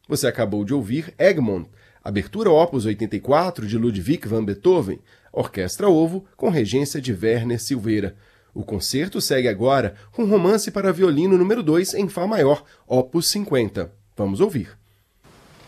Você acabou de ouvir Egmont, abertura opus 84 de Ludwig van Beethoven, Orquestra Ovo, com regência de Werner Silveira. O concerto segue agora com Romance para violino número 2 em Fá maior, opus 50. Vamos ouvir.